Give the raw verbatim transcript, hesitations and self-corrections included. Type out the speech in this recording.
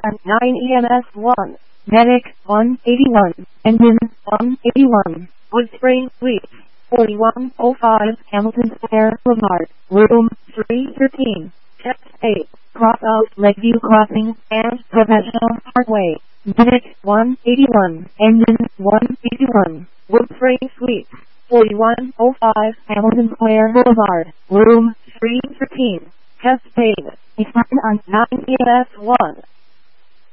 on nine E M S one. Medic one eighty-one. Engine one eighty-one. Wood Spring Suites. forty-one oh five Hamilton Square Boulevard. Room three thirteen. Test eight. Cross out Lakeview Crossing and Professional Parkway. Medic one eighty-one. Engine one eighty-one. Wood Spring Suites. forty-one oh five Hamilton Square Boulevard. Room three thirteen. Test paid. It's on nine E M S one.